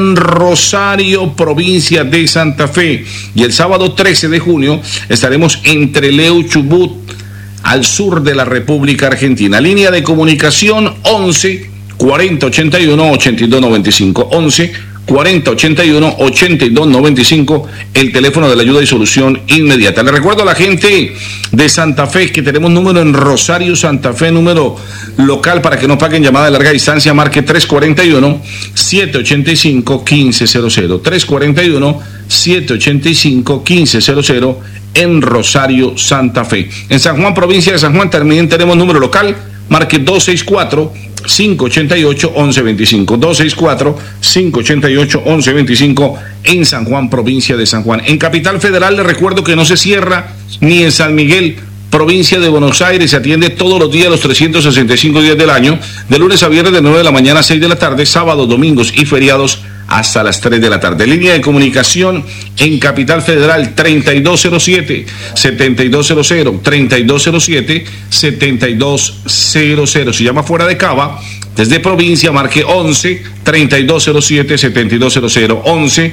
Rosario, provincia de Santa Fe. Y el sábado 13 de junio estaremos en Trelew, Chubut, al sur de la República Argentina. Línea de comunicación 11 40 81 82 95. 11 40 81 82 95, el teléfono de la ayuda y solución inmediata. Le recuerdo a la gente de Santa Fe que tenemos número en Rosario, Santa Fe, número local para que no paguen llamada de larga distancia. Marque 341-785-1500. 341-785-1500 en Rosario, Santa Fe. En San Juan, provincia de San Juan, también tenemos número local. Marque 264-588-1125. 264-588-1125 en San Juan, provincia de San Juan. En Capital Federal le recuerdo que no se cierra ni en San Miguel, provincia de Buenos Aires. Se atiende todos los días, los 365 días del año, de lunes a viernes de 9 de la mañana a 6 de la tarde, sábados, domingos y feriados hasta las 3 de la tarde. Línea de comunicación en Capital Federal 3207-7200, 3207-7200. Si llama fuera de Cava, desde provincia, marque 11-3207-7200,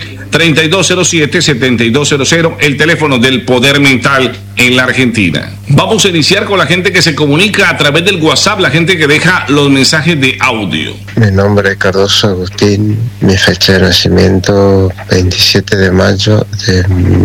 11-3207-7200, el teléfono del Poder Mental en la Argentina. Vamos a iniciar con la gente que se comunica a través del WhatsApp, la gente que deja los mensajes de audio. Mi nombre es Cardoso Agustín, mi fecha de nacimiento 27 de mayo de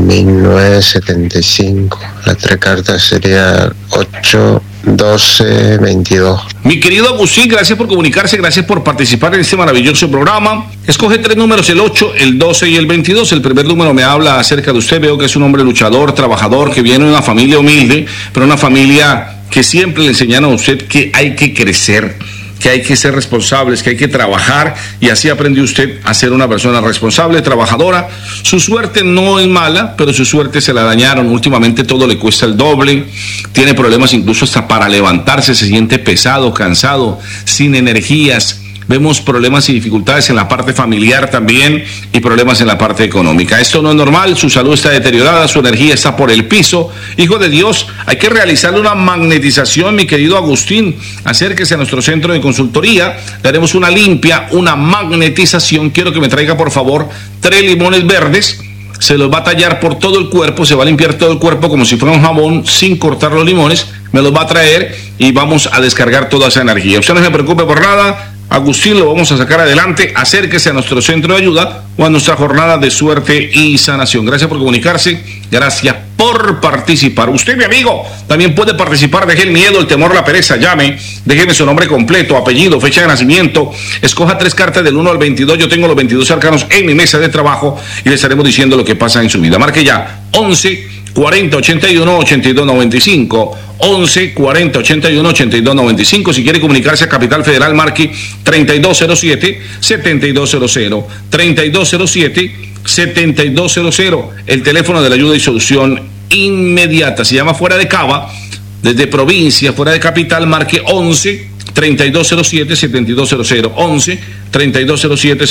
1975. Las tres cartas serían 8, 12, 22. Mi querido Agustín, gracias por comunicarse, gracias por participar en este maravilloso programa. Escoge 3 números, el 8, el 12 y el 22. El primer número me habla acerca de usted. Veo que es un hombre luchador, trabajador, que viene de una familia humilde, pero una familia que siempre le enseñaron a usted que hay que crecer, que hay que ser responsables, que hay que trabajar, y así aprendió usted a ser una persona responsable, trabajadora. Su suerte no es mala, pero su suerte se la dañaron. Últimamente todo le cuesta el doble, tiene problemas incluso hasta para levantarse, se siente pesado, cansado, sin energías. Vemos problemas y dificultades en la parte familiar también y problemas en la parte económica. Esto no es normal, su salud está deteriorada, su energía está por el piso. Hijo de Dios, hay que realizarle una magnetización, mi querido Agustín. Acérquese a nuestro centro de consultoría, le haremos una limpia, una magnetización. Quiero que me traiga, por favor, 3 limones verdes. Se los va a tallar por todo el cuerpo, se va a limpiar todo el cuerpo como si fuera un jabón, sin cortar los limones. Me los va a traer y vamos a descargar toda esa energía. Usted no se preocupe por nada. Agustín, lo vamos a sacar adelante. Acérquese a nuestro centro de ayuda o a nuestra jornada de suerte y sanación. Gracias por comunicarse, gracias por participar. Usted, mi amigo, también puede participar. Deje el miedo, el temor, la pereza. Llame, déjeme su nombre completo, apellido, fecha de nacimiento. Escoja 3 cartas del 1 al 22. Yo tengo los 22 arcanos en mi mesa de trabajo y le estaremos diciendo lo que pasa en su vida. Marque ya 11 40 81 82 95. 11 40 81 82 95. Si quiere comunicarse a Capital Federal, marque 3207 7200, 3207 7200, el teléfono de la ayuda y solución inmediata. Se llama fuera de Cava, desde provincia, fuera de capital, marque 11 3207 7200, 11 3207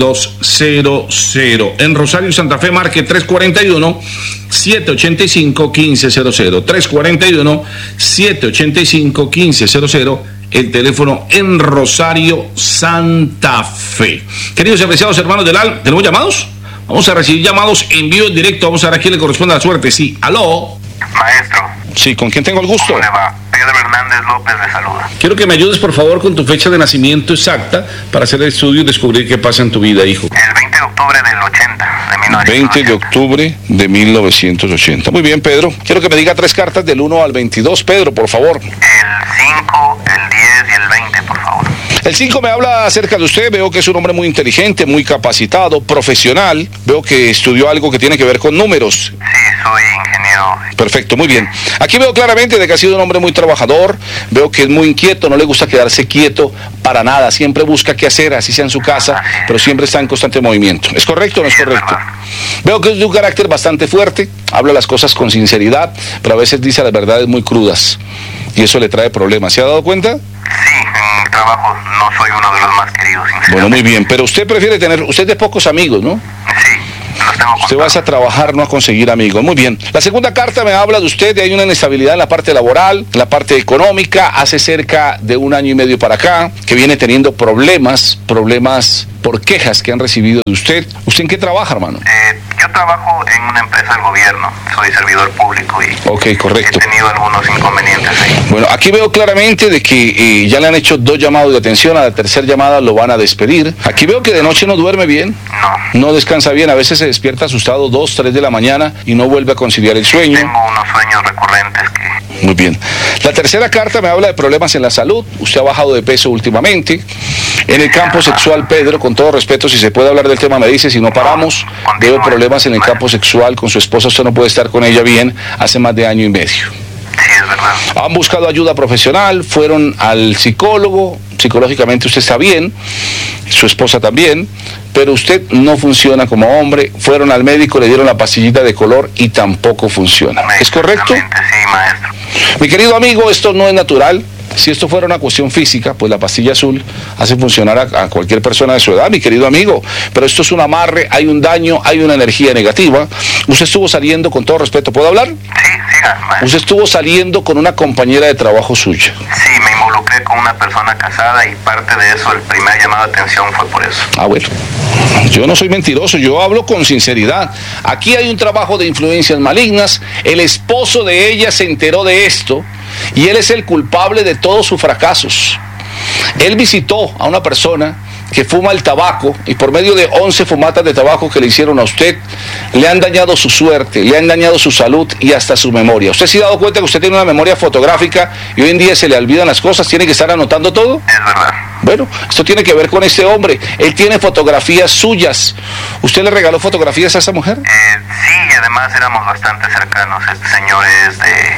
7200. En Rosario, Santa Fe, marque 341 785 1500, 341 785 1500, el teléfono en Rosario, Santa Fe. Queridos y apreciados hermanos del alma, ¿tenemos llamados? Vamos a recibir llamados en vivo en directo. Vamos a ver a quién le corresponde la suerte. Sí, aló. Maestro. Sí, ¿con quién tengo el gusto? ¿Cómo le va? Pedro Hernández López le saluda. Quiero que me ayudes, por favor, con tu fecha de nacimiento exacta para hacer el estudio y descubrir qué pasa en tu vida, hijo. El 20 de octubre del 80, de 1980. 20 de octubre de 1980. Muy bien, Pedro. Quiero que me diga 3 cartas del 1 al 22, Pedro, por favor. El 5, el 10 y el 20, por favor. El 5 me habla acerca de usted. Veo que es un hombre muy inteligente, muy capacitado, profesional. Veo que estudió algo que tiene que ver con números. Sí, soy ingeniero. Perfecto, muy bien. Aquí veo claramente de que ha sido un hombre muy trabajador. Veo que es muy inquieto, no le gusta quedarse quieto para nada. Siempre busca qué hacer, así sea en su casa, pero siempre está en constante movimiento. ¿Es correcto o no es correcto? Veo que es de un carácter bastante fuerte, habla las cosas con sinceridad, pero a veces dice las verdades muy crudas. Y eso le trae problemas. ¿Se ha dado cuenta? Sí, en mi trabajo no soy uno de los más queridos, sinceramente. Bueno, muy bien, pero usted prefiere tener, usted es de pocos amigos, ¿no? Sí, los tengo. Usted va a trabajar, no a conseguir amigos. Muy bien. La segunda carta me habla de usted, de hay una inestabilidad en la parte laboral, en la parte económica, hace cerca de 1 año y medio para acá, que viene teniendo problemas por quejas que han recibido de usted. ¿Usted en qué trabaja, hermano? Yo trabajo en una empresa del gobierno, soy servidor público y Ok, correcto. he tenido algunos inconvenientes ahí. Bueno, aquí veo claramente de que ya le han hecho 2 llamados de atención, a la tercera llamada lo van a despedir. Aquí veo que de noche no duerme bien, no descansa bien, a veces se despierta asustado 2, 3 de la mañana y no vuelve a conciliar el sueño. Tengo unos sueños recurrentes que... Muy bien. La tercera carta me habla de problemas en la salud. Usted ha bajado de peso últimamente. En el campo sexual, Pedro, con todo respeto, si se puede hablar del tema, me dice, si no paramos, veo problemas en el campo sexual con su esposa, usted no puede estar con ella bien hace más de 1.5 años. Sí, es verdad. Han buscado ayuda profesional, fueron al psicólogo, psicológicamente usted está bien, su esposa también, pero usted no funciona como hombre, fueron al médico, le dieron la pastillita de color y tampoco funciona. ¿Es correcto? Sí, maestro. Mi querido amigo, esto no es natural. Si esto fuera una cuestión física, pues la pastilla azul hace funcionar a cualquier persona de su edad, mi querido amigo. Pero esto es un amarre, hay un daño, hay una energía negativa. Usted estuvo saliendo, con todo respeto, ¿puedo hablar? Sí, siga, maestro. Usted estuvo saliendo con una compañera de trabajo suya. Sí, me involucré con una persona casada y parte de eso, el primer llamado de atención fue por eso. Ah, bueno. Yo no soy mentiroso, yo hablo con sinceridad. Aquí hay un trabajo de influencias malignas. El esposo de ella se enteró de esto y él es el culpable de todos sus fracasos. Él visitó a una persona que fuma el tabaco y por medio de 11 fumatas de tabaco que le hicieron a usted, le han dañado su suerte, le han dañado su salud y hasta su memoria. ¿Usted se ha dado cuenta que usted tiene una memoria fotográfica y hoy en día se le olvidan las cosas? ¿Tiene que estar anotando todo? Es verdad. Bueno, esto tiene que ver con este hombre. Él tiene fotografías suyas. ¿Usted le regaló fotografías a esa mujer? Sí, y además éramos bastante cercanos. Este señor es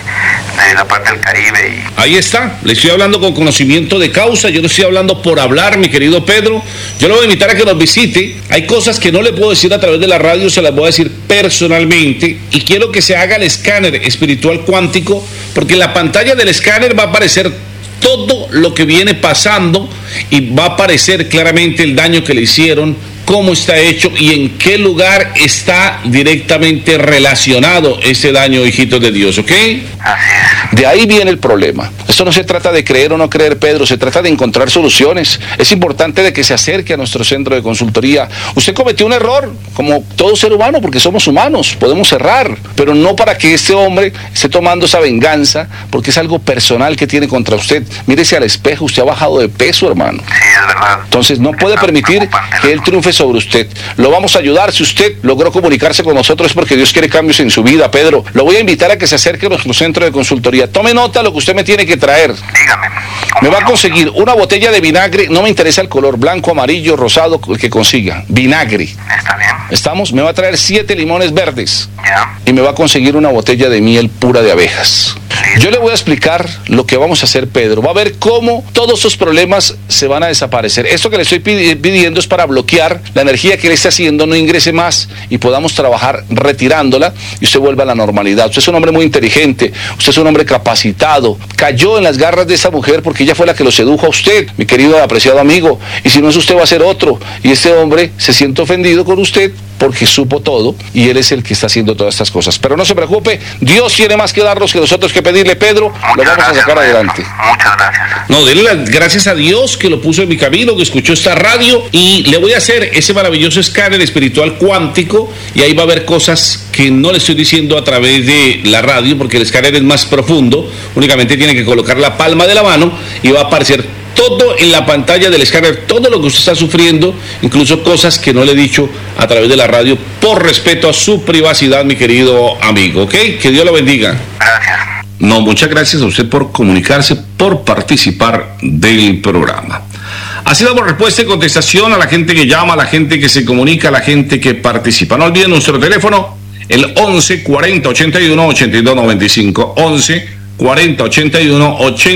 de la parte del Caribe y... Ahí está, le estoy hablando con conocimiento de causa, yo no estoy hablando por hablar, mi querido Pedro. Yo le voy a invitar a que nos visite. Hay cosas que no le puedo decir a través de la radio, se las voy a decir personalmente. Y quiero que se haga el escáner espiritual cuántico, porque en la pantalla del escáner va a aparecer todo lo que viene pasando y va a aparecer claramente el daño que le hicieron, cómo está hecho y en qué lugar está directamente relacionado ese daño, hijitos de Dios, ¿ok? Así es. De ahí viene el problema. Esto no se trata de creer o no creer, Pedro, se trata de encontrar soluciones. Es importante de que se acerque a nuestro centro de consultoría. Usted cometió un error, como todo ser humano, porque somos humanos, podemos errar, pero no para que este hombre esté tomando esa venganza, porque es algo personal que tiene contra usted. Mírese al espejo, usted ha bajado de peso, hermano. Sí, es verdad. Entonces no puede permitir que él triunfe sobre usted. Lo vamos a ayudar. Si usted logró comunicarse con nosotros es porque Dios quiere cambios en su vida, Pedro. Lo voy a invitar a que se acerque a nuestro centro de consultoría. Tome nota lo que usted me tiene que traer. Dígame. Me va a conseguir una botella de vinagre. No me interesa el color, blanco, amarillo, rosado, el que consiga. Vinagre. Está bien. ¿Estamos? Me va a traer 7 limones verdes. Ya. Y me va a conseguir una botella de miel pura de abejas. Yo le voy a explicar lo que vamos a hacer, Pedro. Va a ver cómo todos esos problemas se van a desaparecer. Esto que le estoy pidiendo es para bloquear la energía que le está haciendo, no ingrese más y podamos trabajar retirándola y usted vuelva a la normalidad. Usted es un hombre muy inteligente, usted es un hombre capacitado. Cayó en las garras de esa mujer porque ella fue la que lo sedujo a usted, mi querido apreciado amigo. Y si no es usted, va a ser otro. Y este hombre se siente ofendido con usted porque supo todo y él es el que está haciendo todas estas cosas. Pero no se preocupe, Dios tiene más que darnos que nosotros que pedirle, Pedro. Lo vamos a sacar adelante. Muchas gracias. No, denle las gracias a Dios que lo puso en mi camino, que escuchó esta radio y le voy a hacer ese maravilloso escáner espiritual cuántico y ahí va a haber cosas que no le estoy diciendo a través de la radio porque el escáner es más profundo. Únicamente tiene que colocar la palma de la mano y va a aparecer todo en la pantalla del escáner, todo lo que usted está sufriendo, incluso cosas que no le he dicho a través de la radio, por respeto a su privacidad, mi querido amigo, ¿ok? Que Dios lo bendiga. Gracias. No, muchas gracias a usted por comunicarse, por participar del programa. Así damos respuesta y contestación a la gente que llama, a la gente que se comunica, a la gente que participa. No olviden nuestro teléfono, el 11 40 81 82 95, 11 40 81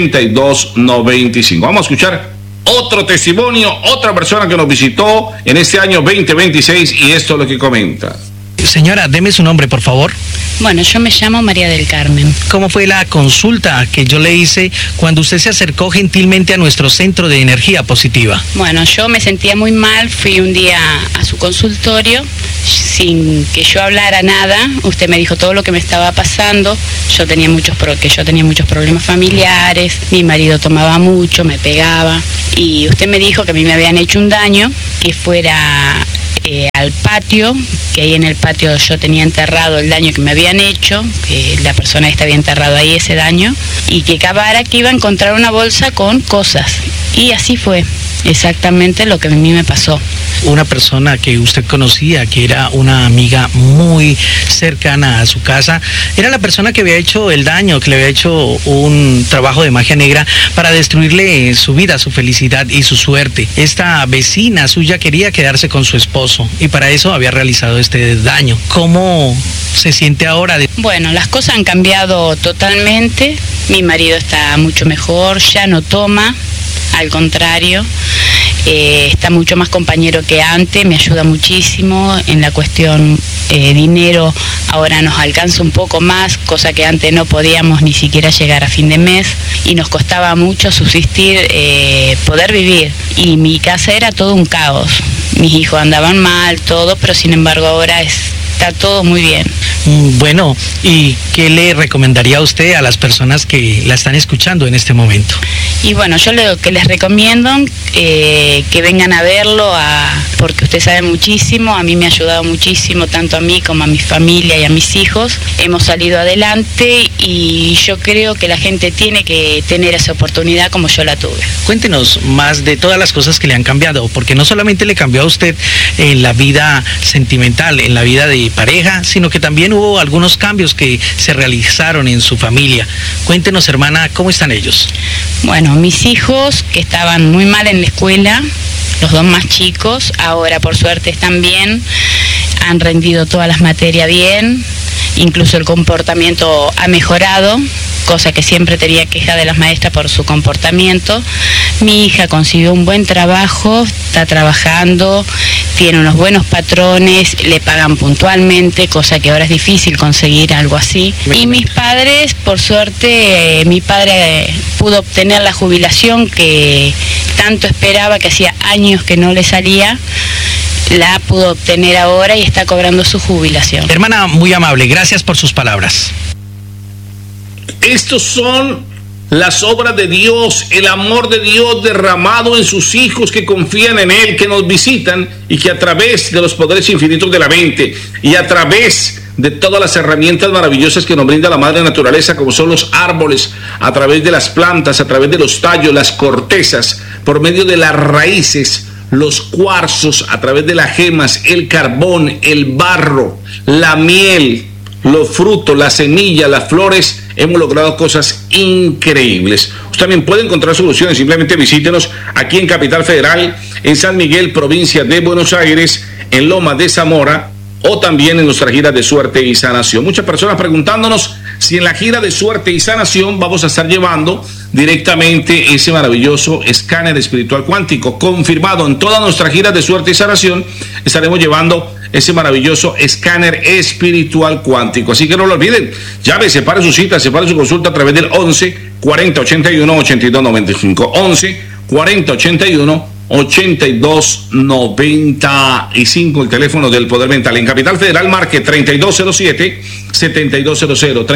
82 95. Vamos a escuchar otro testimonio, otra persona que nos visitó en este año 2026 y esto es lo que comenta. Señora, deme su nombre, por favor. Bueno, yo me llamo María del Carmen. ¿Cómo fue la consulta que yo le hice cuando usted se acercó gentilmente a nuestro centro de energía positiva? Bueno, yo me sentía muy mal, fui un día a su consultorio, sin que yo hablara nada, usted me dijo todo lo que me estaba pasando, yo tenía muchos problemas familiares, mi marido tomaba mucho, me pegaba, y usted me dijo que a mí me habían hecho un daño que fuera al patio, que ahí en el patio yo tenía enterrado el daño que me habían hecho, que la persona esta había enterrado ahí ese daño, y que cavara que iba a encontrar una bolsa con cosas. Y así fue exactamente lo que a mí me pasó. Una persona que usted conocía, que era una amiga muy cercana a su casa, era la persona que había hecho el daño, que le había hecho un trabajo de magia negra para destruirle su vida, su felicidad y su suerte. Esta vecina suya quería quedarse con su esposo y para eso había realizado este daño. ¿Cómo se siente ahora? Bueno, las cosas han cambiado totalmente. Mi marido está mucho mejor, ya no toma, al contrario. Está mucho más compañero que antes, me ayuda muchísimo en la cuestión dinero, ahora nos alcanza un poco más, cosa que antes no podíamos ni siquiera llegar a fin de mes y nos costaba mucho subsistir, poder vivir, y mi casa era todo un caos, mis hijos andaban mal, todo, pero sin embargo ahora está todo muy bien. Bueno, ¿y qué le recomendaría a usted a las personas que la están escuchando en este momento? Y bueno, yo lo que les recomiendo que vengan a verlo, porque usted sabe muchísimo, a mí me ha ayudado muchísimo, tanto a mí como a mi familia y a mis hijos. Hemos salido adelante y yo creo que la gente tiene que tener esa oportunidad como yo la tuve. Cuéntenos más de todas las cosas que le han cambiado, porque no solamente le cambió a usted en la vida sentimental, en la vida de pareja, sino que también hubo algunos cambios que se realizaron en su familia. Cuéntenos, hermana, ¿cómo están ellos? Bueno, mis hijos, que estaban muy mal en la escuela, los dos más chicos, ahora por suerte están bien, han rendido todas las materias bien, incluso el comportamiento ha mejorado, cosa que siempre tenía queja de las maestras por su comportamiento. Mi hija consiguió un buen trabajo, está trabajando, tiene unos buenos patrones, le pagan puntualmente, cosa que ahora es difícil conseguir algo así. Y mis padres, por suerte, mi padre pudo obtener la jubilación que tanto esperaba, que hacía años que no le salía. La pudo obtener ahora y está cobrando su jubilación. Hermana, muy amable, gracias por sus palabras. Estos son las obras de Dios, el amor de Dios derramado en sus hijos que confían en Él, que nos visitan y que a través de los poderes infinitos de la mente y a través de todas las herramientas maravillosas que nos brinda la madre naturaleza, como son los árboles, a través de las plantas, a través de los tallos, las cortezas, por medio de las raíces, los cuarzos, a través de las gemas, el carbón, el barro, la miel, los frutos, las semillas, las flores, hemos logrado cosas increíbles. Usted también puede encontrar soluciones, simplemente visítenos aquí en Capital Federal, en San Miguel, provincia de Buenos Aires, en Loma de Zamora, o también en nuestra gira de suerte y sanación. Muchas personas preguntándonos si en la gira de suerte y sanación vamos a estar llevando directamente ese maravilloso escáner espiritual cuántico. Confirmado, en todas nuestras giras de suerte y sanación estaremos llevando ese maravilloso escáner espiritual cuántico. Así que no lo olviden, llame, separe su cita, separe su consulta a través del 11 40 81 82 95. 11 40 81 8295, el teléfono del Poder Mental. En Capital Federal, marque 3207-7200,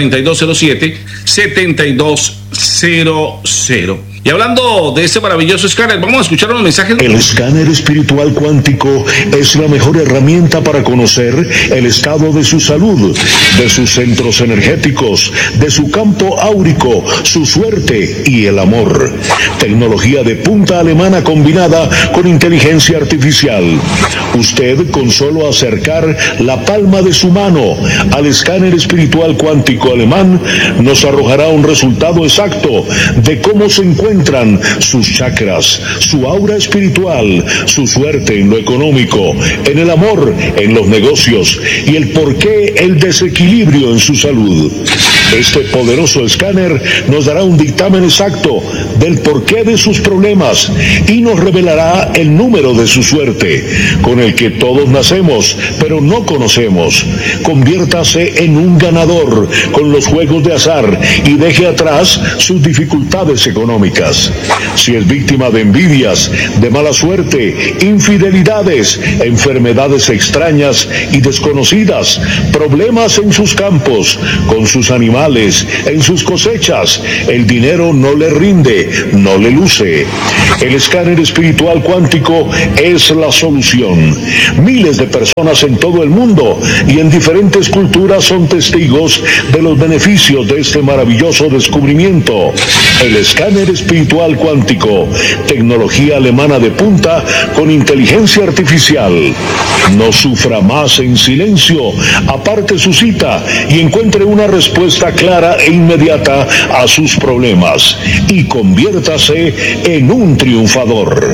3207-7200. Y hablando de este maravilloso escáner, vamos a escuchar unos mensajes. El escáner espiritual cuántico es la mejor herramienta para conocer el estado de su salud, de sus centros energéticos, de su campo áurico, su suerte y el amor. Tecnología de punta alemana combinada con inteligencia artificial. Usted, con solo acercar la palma de su mano al escáner espiritual cuántico alemán, nos arrojará un resultado exacto de cómo se encuentran sus chakras, su aura espiritual, su suerte en lo económico, en el amor, en los negocios y el porqué el desequilibrio en su salud. Este poderoso escáner nos dará un dictamen exacto del porqué de sus problemas y nos revelará el número de su suerte, con el que todos nacemos, pero no conocemos. Conviértase en un ganador con los juegos de azar y deje atrás sus dificultades económicas. Si es víctima de envidias, de mala suerte, infidelidades, enfermedades extrañas y desconocidas, problemas en sus campos, con sus animales animales, en sus cosechas. El dinero no le rinde, no le luce. El escáner espiritual cuántico es la solución. Miles de personas en todo el mundo y en diferentes culturas son testigos de los beneficios de este maravilloso descubrimiento. El escáner espiritual cuántico, tecnología alemana de punta con inteligencia artificial. No sufra más en silencio, aparte su cita y encuentre una respuesta clara e inmediata a sus problemas y conviértase en un triunfador.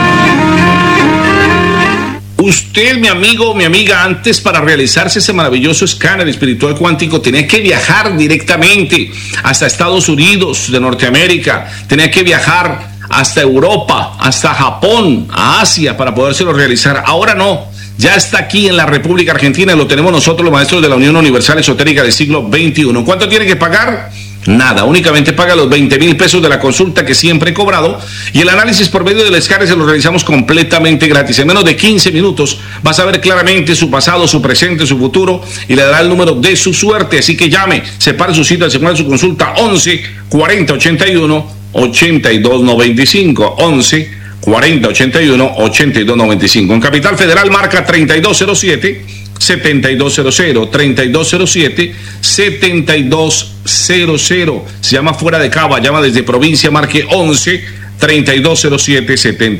Usted, mi amigo o mi amiga, antes para realizarse ese maravilloso escáner espiritual cuántico tenía que viajar directamente hasta Estados Unidos de Norteamérica, tenía que viajar hasta Europa, hasta Japón, a Asia para podérselo realizar. Ahora no, ya está aquí en la República Argentina y lo tenemos nosotros los maestros de la Unión Universal Esotérica del siglo XXI. ¿Cuánto tiene que pagar? Nada, únicamente paga los 20,000 pesos de la consulta que siempre he cobrado y el análisis por medio del escáner se lo realizamos completamente gratis. En menos de 15 minutos vas a ver claramente su pasado, su presente, su futuro y le dará el número de su suerte. Así que llame, separe su cita, separe su consulta 11 40 81 82 95 11 40 81 82 95. En Capital Federal marca 3207 7200 3207 7200. Se llama fuera de Cava, llama desde provincia, marque 11 3207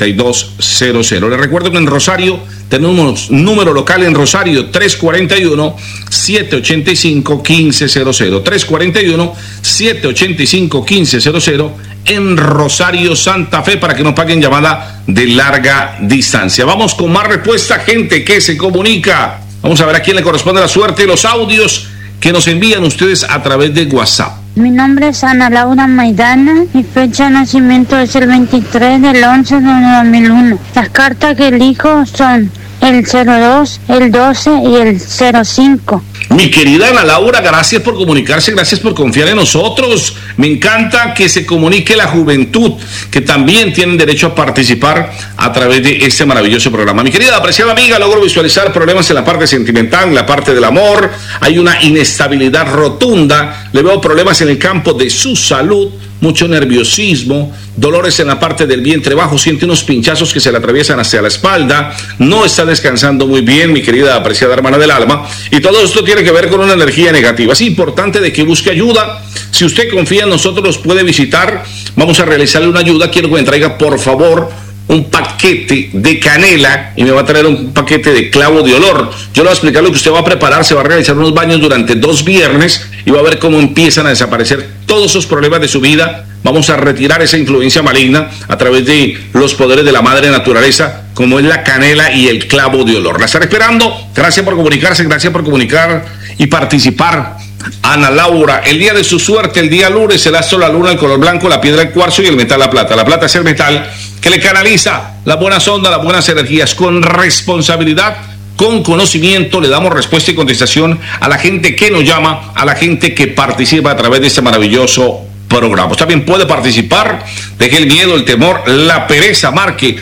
7200. Le recuerdo que en Rosario tenemos número local en Rosario 341 785 1500 341 785 1500 en Rosario, Santa Fe, para que nos paguen llamada de larga distancia. Vamos con más respuesta, gente que se comunica. Vamos a ver a quién le corresponde la suerte, los audios que nos envían ustedes a través de WhatsApp. Mi nombre es Ana Laura Maidana, mi fecha de nacimiento es el 23 del 11 de 2001. Las cartas que elijo son el 02, el 12 y el 05. Mi querida Ana Laura, gracias por comunicarse, gracias por confiar en nosotros. Me encanta que se comunique la juventud, que también tienen derecho a participar a través de este maravilloso programa. Mi querida apreciada amiga, logro visualizar problemas en la parte sentimental, en la parte del amor. Hay una inestabilidad rotunda. Le veo problemas en el campo de su salud, mucho nerviosismo, dolores en la parte del vientre bajo, siente unos pinchazos que se le atraviesan hacia la espalda, no está descansando muy bien, mi querida apreciada hermana del alma, y todo esto tiene que ver con una energía negativa. Es importante de que busque ayuda. Si usted confía en nosotros, los puede visitar, vamos a realizarle una ayuda. Quiero que me traiga, por favor, un paquete de canela y me va a traer un paquete de clavo de olor. Yo le voy a explicar lo que usted va a preparar. Se va a realizar unos baños durante 2 viernes y va a ver cómo empiezan a desaparecer todos esos problemas de su vida. Vamos a retirar esa influencia maligna a través de los poderes de la madre naturaleza, como es la canela y el clavo de olor. La estaré esperando. Gracias por comunicarse, gracias por comunicar y participar. Ana Laura, el día de su suerte, el día lunes, el astro, la luna, el color blanco, la piedra, el cuarzo y el metal, la plata. La plata es el metal que le canaliza las buenas ondas, las buenas energías. Con responsabilidad, con conocimiento, le damos respuesta y contestación a la gente que nos llama, a la gente que participa a través de este maravilloso programa. Usted también puede participar, deje el miedo, el temor, la pereza, marque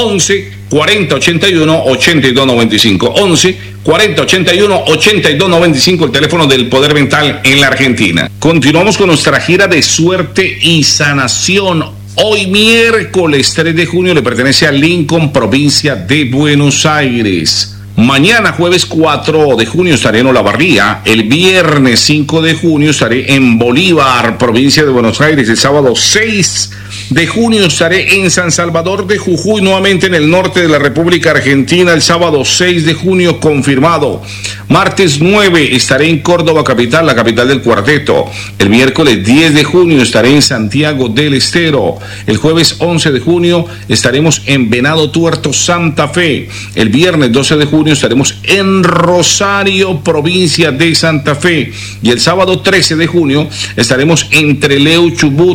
11 40 81 82 95 11 40 81 82 95, el teléfono del poder mental en la Argentina. Continuamos con nuestra gira de suerte y sanación. Hoy miércoles 3 de junio le pertenece a Lincoln, provincia de Buenos Aires. Mañana jueves 4 de junio estaré en Olavarría. El viernes 5 de junio estaré en Bolívar, provincia de Buenos Aires. El sábado 6 de junio estaré en San Salvador de Jujuy, nuevamente en el norte de la República Argentina. El sábado 6 de junio confirmado. Martes 9 estaré en Córdoba capital, la capital del cuarteto. El miércoles 10 de junio estaré en Santiago del Estero. El jueves 11 de junio estaremos en Venado Tuerto, Santa Fe. El viernes 12 de junio estaremos en Rosario, provincia de Santa Fe. Y el sábado 13 de junio estaremos en Trelew, Chubut,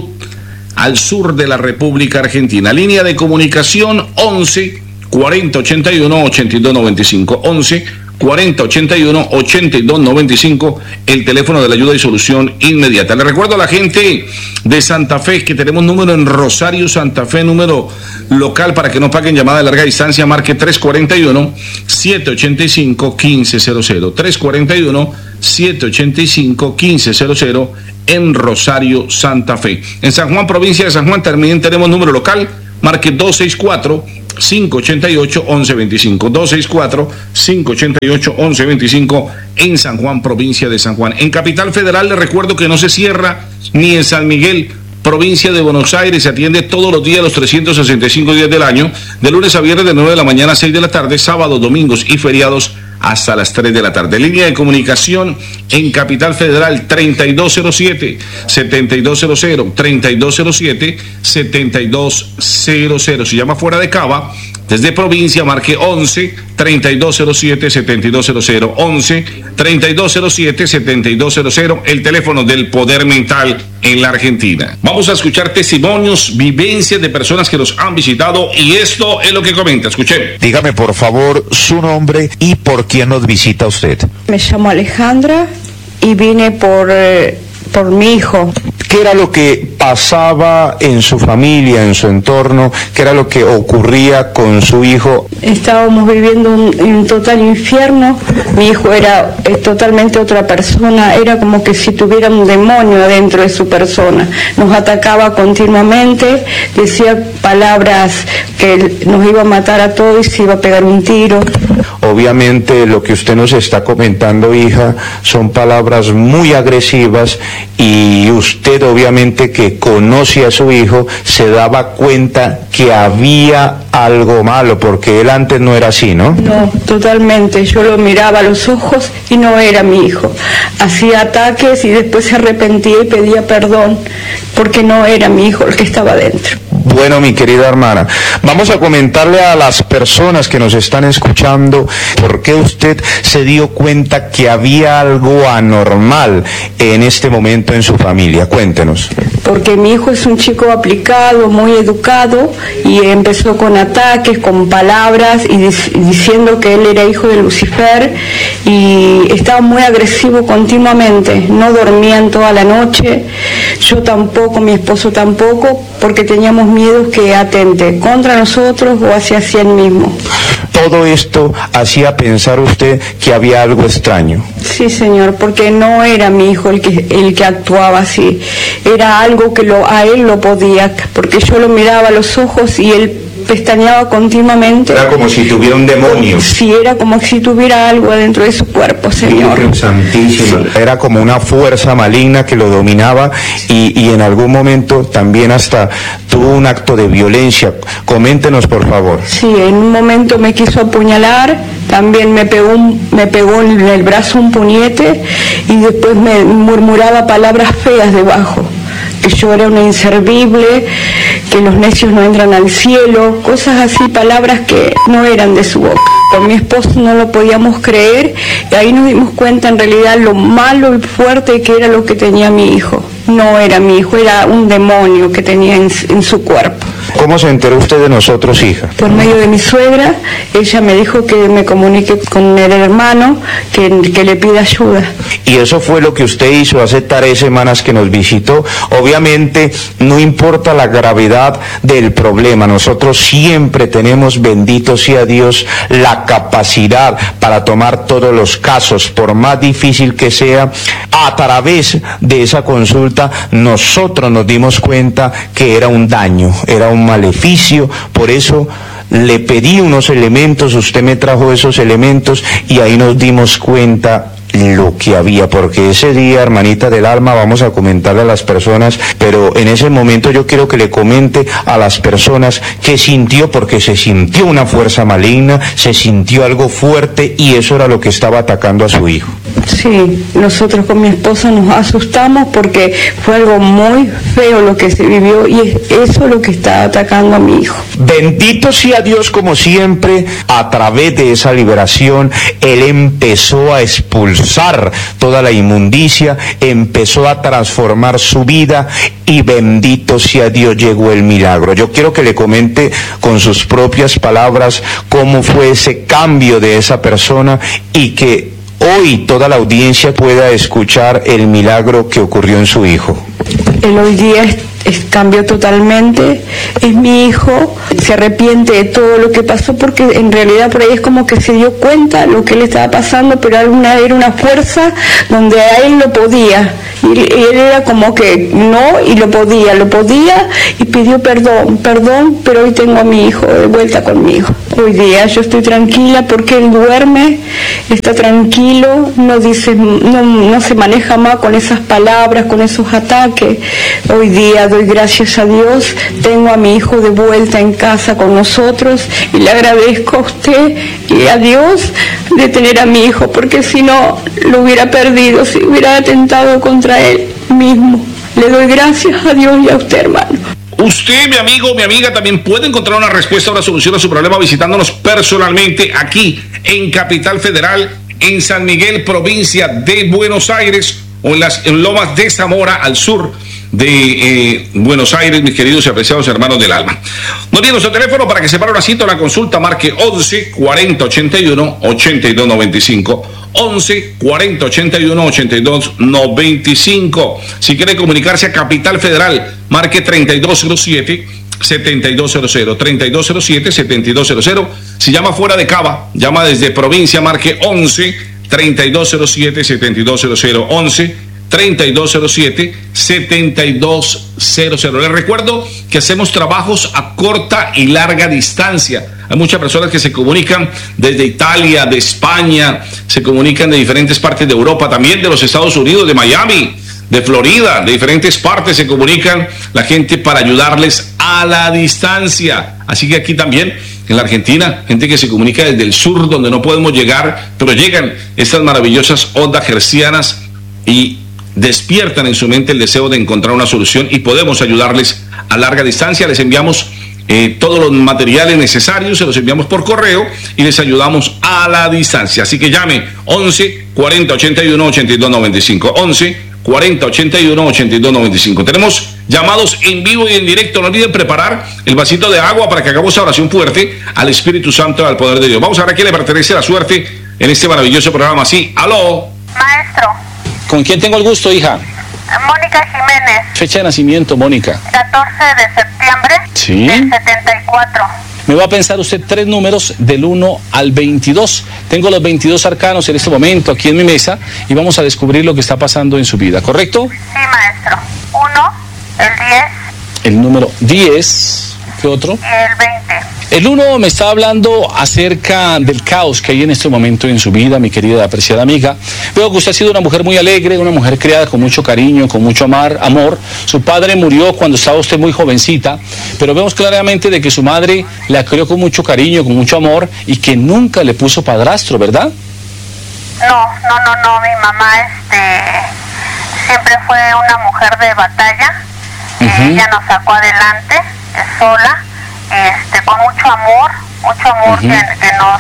al sur de la República Argentina. Línea de comunicación 11 40 81 82 95 11 40 81 82 95, el teléfono de la ayuda y solución inmediata. Le recuerdo a la gente de Santa Fe que tenemos número en Rosario, Santa Fe, número local para que no paguen llamada de larga distancia, marque 341 341-785-1500. 341-785-1500 en Rosario, Santa Fe. En San Juan, provincia de San Juan, también tenemos número local. Marque 264-588-1125. 264-588-1125 en San Juan, provincia de San Juan. En Capital Federal, les recuerdo que no se cierra ni en San Miguel, provincia de Buenos Aires. Se atiende todos los días, los 365 días del año, de lunes a viernes de 9 de la mañana a 6 de la tarde, sábados, domingos y feriados hasta las 3 de la tarde. Línea de comunicación en Capital Federal 3207-7200, 3207-7200. Se llama fuera de Cava. Desde provincia, marque 11-3207-7200, 11-3207-7200, el teléfono del Poder Mental en la Argentina. Vamos a escuchar testimonios, vivencias de personas que nos han visitado y esto es lo que comenta. Escuchen. Dígame por favor su nombre y por quién nos visita usted. Me llamo Alejandra y vine por mi hijo. ¿Qué era lo que pasaba en su familia, en su entorno? ¿Qué era lo que ocurría con su hijo? Estábamos viviendo un total infierno. Mi hijo era totalmente otra persona. Era como que si tuviera un demonio adentro de su persona. Nos atacaba continuamente, decía palabras que nos iba a matar a todos y se iba a pegar un tiro. Obviamente lo que usted nos está comentando, hija, son palabras muy agresivas y usted obviamente que conoce a su hijo se daba cuenta que había algo malo porque él antes no era así, ¿no? No, totalmente. Yo lo miraba a los ojos y no era mi hijo. Hacía ataques y después se arrepentía y pedía perdón porque no era mi hijo el que estaba dentro. Bueno, mi querida hermana, vamos a comentarle a las personas que nos están escuchando por qué usted se dio cuenta que había algo anormal en este momento en su familia. Cuéntenos. Porque mi hijo es un chico aplicado, muy educado, y empezó con ataques, con palabras y diciendo que él era hijo de Lucifer, y estaba muy agresivo continuamente. No dormía en toda la noche, yo tampoco, mi esposo tampoco, porque teníamos miedo que atente contra nosotros o hacia sí él mismo. Todo esto hacía pensar usted que había algo extraño. Sí, señor, porque no era mi hijo el que actuaba así. Era algo que a él lo podía, porque yo lo miraba a los ojos y él pestañeaba continuamente. Era como si tuviera un demonio. Sí, era como si tuviera algo adentro de su cuerpo, señor. Virgen Santísima. Sí. Era como una fuerza maligna que lo dominaba y en algún momento también hasta tuvo un acto de violencia. Coméntenos, por favor. Sí, en un momento me quiso apuñalar, también me pegó en el brazo un puñete y después me murmuraba palabras feas debajo. Que yo era una inservible, que los necios no entran al cielo, cosas así, palabras que no eran de su boca. Con mi esposo no lo podíamos creer y ahí nos dimos cuenta en realidad lo malo y fuerte que era lo que tenía mi hijo. No era mi hijo, era un demonio que tenía en su cuerpo. ¿Cómo se enteró usted de nosotros, hija? Por medio de mi suegra. Ella me dijo que me comunique con el hermano, que le pida ayuda. Y eso fue lo que usted hizo hace 3 semanas que nos visitó. Obviamente no importa la gravedad del problema, nosotros siempre tenemos, bendito sea Dios, la capacidad para tomar todos los casos, por más difícil que sea. A través de esa consulta nosotros nos dimos cuenta que era un daño, era un maleficio, por eso le pedí unos elementos, usted me trajo esos elementos y ahí nos dimos cuenta lo que había, porque ese día, hermanita del alma, vamos a comentarle a las personas, pero en ese momento yo quiero que le comente a las personas qué sintió, porque se sintió una fuerza maligna, se sintió algo fuerte y eso era lo que estaba atacando a su hijo. Sí, nosotros con mi esposa nos asustamos porque fue algo muy feo lo que se vivió y es eso lo que está atacando a mi hijo. Bendito sea Dios, como siempre, a través de esa liberación, Él empezó a expulsar toda la inmundicia, empezó a transformar su vida y bendito sea Dios, llegó el milagro. Yo quiero que le comente con sus propias palabras cómo fue ese cambio de esa persona y que hoy toda la audiencia pueda escuchar el milagro que ocurrió en su hijo. Él hoy día cambió totalmente, es mi hijo, se arrepiente de todo lo que pasó porque en realidad por ahí es como que se dio cuenta lo que le estaba pasando, pero era una fuerza donde a él lo podía, y él era como que no, y lo podía y pidió perdón, pero hoy tengo a mi hijo de vuelta conmigo. Hoy día yo estoy tranquila porque él duerme, está tranquilo, no se maneja más con esas palabras, con esos ataques. Hoy día doy gracias a Dios, tengo a mi hijo de vuelta en casa con nosotros y le agradezco a usted y a Dios de tener a mi hijo, porque si no lo hubiera perdido, si hubiera atentado contra él mismo. Le doy gracias a Dios y a usted, hermano. Usted, mi amigo, mi amiga, también puede encontrar una respuesta o una solución a su problema visitándonos personalmente aquí en Capital Federal, en San Miguel, provincia de Buenos Aires, o en Lomas de Zamora, al sur de Buenos Aires, mis queridos y apreciados hermanos del alma. No olviden nuestro teléfono para que separe una cita o una consulta, marque 11 40 81 82 95. 11 40 81 82 95. Si quiere comunicarse a Capital Federal, marque 3207 7200, 3207 7200. Si llama fuera de Cava, llama desde provincia, marque 11 3207 7200, 11 3207 7200. Les recuerdo que hacemos trabajos a corta y larga distancia. Hay muchas personas que se comunican desde Italia, de España, se comunican de diferentes partes de Europa, también de los Estados Unidos, de Miami, de Florida, de diferentes partes se comunican la gente para ayudarles a la distancia. Así que aquí también en la Argentina, gente que se comunica desde el sur donde no podemos llegar, pero llegan estas maravillosas ondas hercianas y despiertan en su mente el deseo de encontrar una solución y podemos ayudarles a larga distancia. Les enviamos todos los materiales necesarios, se los enviamos por correo y les ayudamos a la distancia. Así que llame 11 40 81 82 95, 11 40 81 82 95. Tenemos llamados en vivo y en directo. No olviden preparar el vasito de agua para que hagamos esa oración fuerte al Espíritu Santo y al poder de Dios. Vamos a ver a quién le pertenece la suerte en este maravilloso programa. Sí, aló. Maestro. ¿Con quién tengo el gusto, hija? Mónica Jiménez. Fecha de nacimiento, Mónica. 14 de septiembre. Sí. Del 74. Me va a pensar usted 3 números del 1 al 22. Tengo los 22 arcanos en este momento aquí en mi mesa y vamos a descubrir lo que está pasando en su vida, ¿correcto? Sí, maestro. 1, el 10. El número 10. ¿Qué otro? El 20. El 1 me está hablando acerca del caos que hay en este momento en su vida, mi querida y apreciada amiga. Veo que usted ha sido una mujer muy alegre, una mujer criada con mucho cariño, con mucho amor. Su padre murió cuando estaba usted muy jovencita, pero vemos claramente de que su madre la crió con mucho cariño, con mucho amor y que nunca le puso padrastro, ¿verdad? No, mi mamá siempre fue una mujer de batalla. Ella nos sacó adelante sola, con mucho amor que nos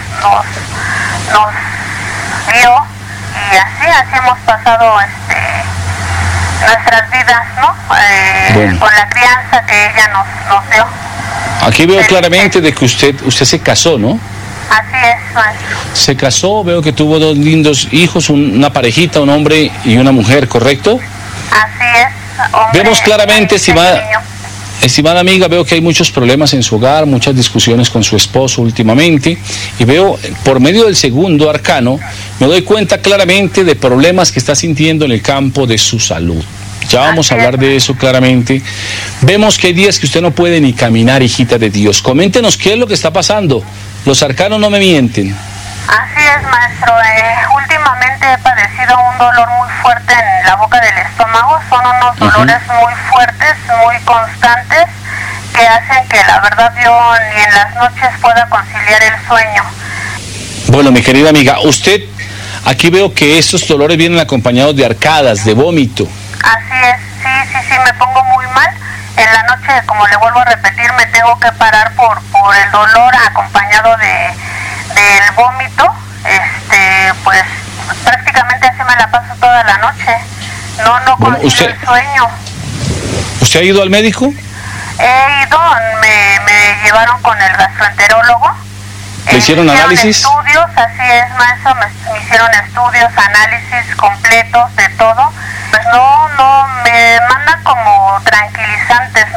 dio, y así hemos pasado nuestras vidas, ¿no? Con la crianza que ella nos dio. Aquí veo claramente de que usted se casó, ¿no? Así es, maestro. Se casó, veo que tuvo 2 lindos hijos, una parejita, un hombre y una mujer, ¿correcto? Así es. Vemos claramente, estimada amiga, veo que hay muchos problemas en su hogar, muchas discusiones con su esposo últimamente, y veo por medio del segundo arcano, me doy cuenta claramente de problemas que está sintiendo en el campo de su salud. Ya vamos a hablar de eso claramente. Vemos que hay días que usted no puede ni caminar, hijita de Dios. Coméntenos qué es lo que está pasando. Los arcanos no me mienten. Así es, maestro. Últimamente he padecido un dolor muy fuerte en la boca del estómago. Son unos dolores muy fuertes, muy constantes, que hacen que la verdad yo ni en las noches pueda conciliar el sueño. Bueno, mi querida amiga, usted, aquí veo que estos dolores vienen acompañados de arcadas, de vómito. Así es, sí, me pongo muy mal. En la noche, como le vuelvo a repetir, me tengo que parar por el dolor acompañado del vómito. Pues prácticamente así me la paso toda la noche. No consigo el sueño. ¿Usted ha ido al médico? He ido, me llevaron con el gastroenterólogo. ¿Le hicieron análisis? Estudios, así es, maestro, me hicieron estudios, análisis completos de todo. Pues no, me mandan como tranquilizantes